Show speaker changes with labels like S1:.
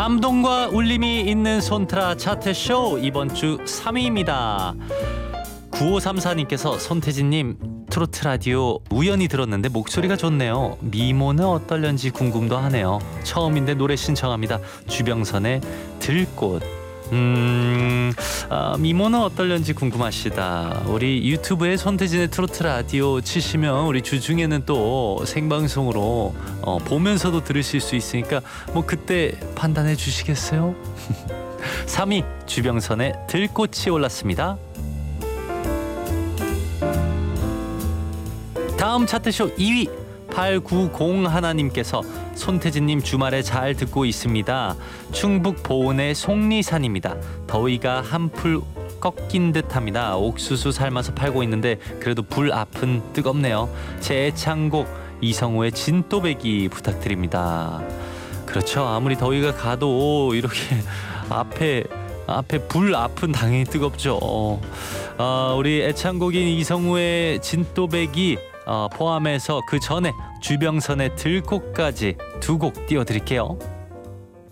S1: 감동과 울림이 있는 손트라 차트쇼 이번 주 3위입니다. 9534님께서 손태진님 트로트 라디오 우연히 들었는데 목소리가 좋네요. 미모는 어떨련지 궁금도 하네요. 처음인데 노래 신청합니다. 주병선의 들꽃. 미모는 어떨련지 궁금하시다. 우리 유튜브에 손태진의 트로트 라디오 치시면 우리 주중에는 또 생방송으로 보면서도 들으실 수 있으니까 뭐 그때 판단해 주시겠어요? 3위 주병선의 들꽃이 올랐습니다. 다음 차트쇼 2위 8901님께서 손태진님 주말에 잘 듣고 있습니다. 충북 보은의 속리산입니다. 더위가 한풀 꺾인 듯합니다. 옥수수 삶아서 팔고 있는데 그래도 불 앞은 뜨겁네요. 제 애창곡 이성우의 진또배기 부탁드립니다. 그렇죠. 아무리 더위가 가도 이렇게 앞에 불 앞은 당연히 뜨겁죠. 우리 애창곡인 이성우의 진또배기 포함해서 그 전에 주병선의 들꽃까지 두 곡 띄워드릴게요.